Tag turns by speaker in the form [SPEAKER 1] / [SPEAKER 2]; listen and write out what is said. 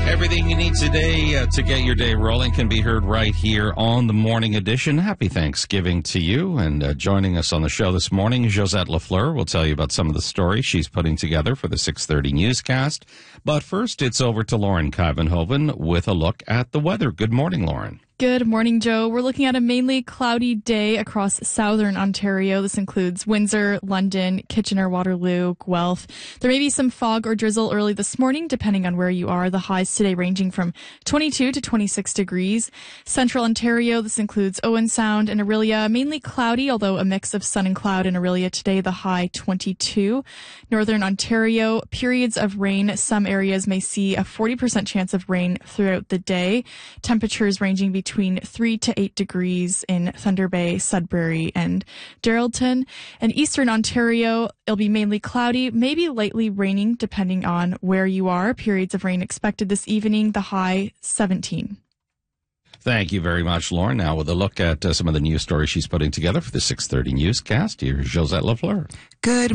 [SPEAKER 1] Everything you need today to get your day rolling can be heard right here on the Morning Edition. Happy Thanksgiving to you. And joining us on the show this morning, Josette Lafleur will tell you about some of the stories she's putting together for the 6:30 newscast. But first, it's over to Lauren Kuyvenhoven with a look at the weather. Good morning, Lauren.
[SPEAKER 2] Good morning, Joe. We're looking at a mainly cloudy day across southern Ontario. This includes Windsor, London, Kitchener, Waterloo, Guelph. There may be some fog or drizzle early this morning, depending on where you are. The highs today ranging from 22 to 26 degrees. Central Ontario, this includes Owen Sound and Orillia, mainly cloudy, although a mix of sun and cloud in Orillia today, the high 22. Northern Ontario, periods of rain. Some areas may see a 40% chance of rain throughout the day. Temperatures ranging between 3 to 8 degrees in Thunder Bay, Sudbury, and Geraldton. And Eastern Ontario, it'll be mainly cloudy, maybe lightly raining depending on where you are. Periods of rain expected this evening, the high 17.
[SPEAKER 1] Thank you very much, Lauren. Now with a look at some of the news stories she's putting together for the 6:30 newscast, here's Josette Lafleur.
[SPEAKER 3] Good